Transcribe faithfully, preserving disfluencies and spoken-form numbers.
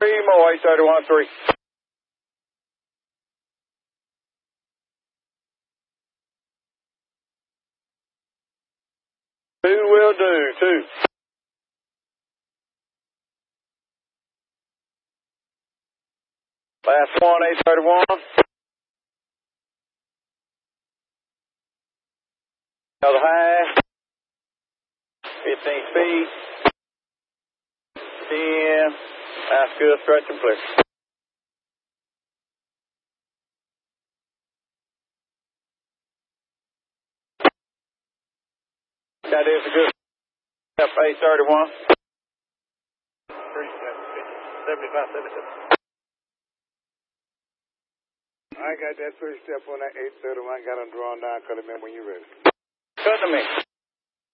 Three more, eight thirty-one, three. Two will do, two. Last one, eight thirty-one. Another high. fifteen feet. ten. That's good, stretch and flex. That is a good step, eight thirty-one. seventy-five, seventy-seven. I got that first step on that eight thirty-one. I got them drawn down. Cut them in when you're ready. Cut them in.